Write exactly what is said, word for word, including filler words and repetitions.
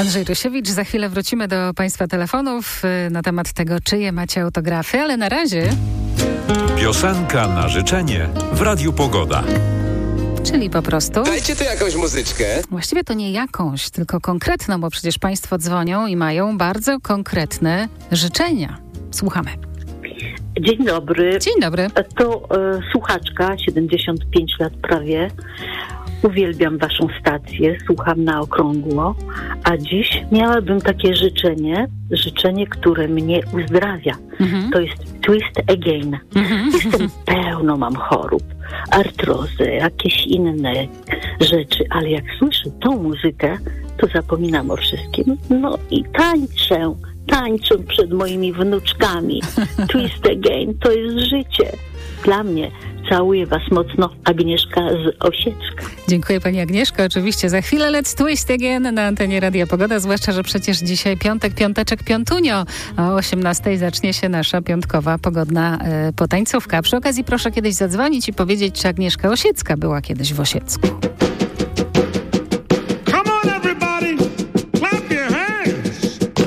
Andrzej Rysiewicz. Za chwilę wrócimy do Państwa telefonów na temat tego, czyje macie autografy, ale na razie... Piosenka na życzenie w Radiu Pogoda. Czyli po prostu... Dajcie tu jakąś muzyczkę. Właściwie to nie jakąś, tylko konkretną, bo przecież Państwo dzwonią i mają bardzo konkretne życzenia. Słuchamy. Dzień dobry. Dzień dobry. To e, słuchaczka, siedemdziesiąt pięć lat prawie. Uwielbiam waszą stację, słucham na okrągło, a dziś miałabym takie życzenie, życzenie, które mnie uzdrawia. Mhm. To jest Twist Again. Mhm. Jestem pełno, mam chorób, artrozę, jakieś inne rzeczy, ale jak słyszę tą muzykę, to zapominam o wszystkim. No i tańczę, tańczę przed moimi wnuczkami. Twist Again to jest życie. Dla mnie. Całuję was mocno, Agnieszka z Osiecka. Dziękuję pani Agnieszko. Oczywiście za chwilę Let's Twist Again na antenie Radia Pogoda, zwłaszcza, że przecież dzisiaj piątek, piąteczek, piątunio. O osiemnastej zacznie się nasza piątkowa pogodna y, potańcówka. Przy okazji proszę kiedyś zadzwonić i powiedzieć, czy Agnieszka Osiecka była kiedyś w Osiecku.